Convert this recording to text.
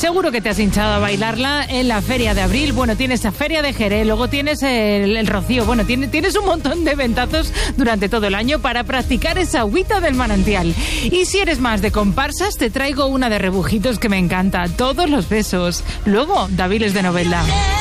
seguro que te has hinchado a bailarla en la Feria de Abril. Bueno, tienes la Feria de Jerez, luego tienes el Rocío. Bueno, tienes un montón de eventazos durante todo el año para practicar esa agüita del manantial. Y si eres más de comparsas, te traigo una de rebujitos que me encanta. Todos los besos. Luego, Daviles de Novelda.